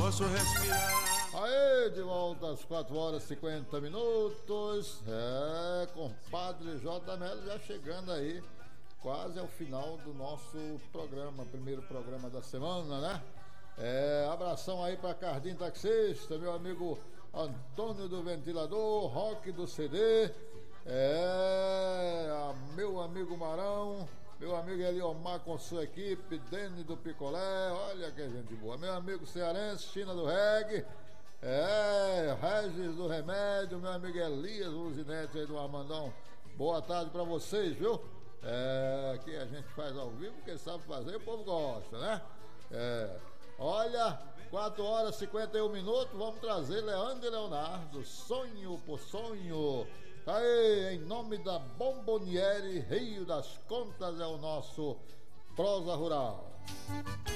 posso respirar. Aê, de volta às 4 horas e 50 minutos. Compadre J. Melo já chegando aí, quase ao final do nosso programa, primeiro programa da semana, né? Abração aí pra Cardim Taxista, meu amigo Antônio do Ventilador, Roque do CD, meu amigo Marão, meu amigo Eliomar com sua equipe, Dene do Picolé, olha que gente boa, meu amigo cearense, China do Reggae, Regis do Remédio, meu amigo Elias Luzinete aí do Armandão, boa tarde pra vocês, viu? Que a gente faz ao vivo, quem sabe fazer, o povo gosta, né? Olha, 4 horas e 51 minutos, vamos trazer Leandro e Leonardo, Sonho por Sonho. Tá aí, em nome da Bomboniere, Rio das Contas, é o nosso Prosa Rural.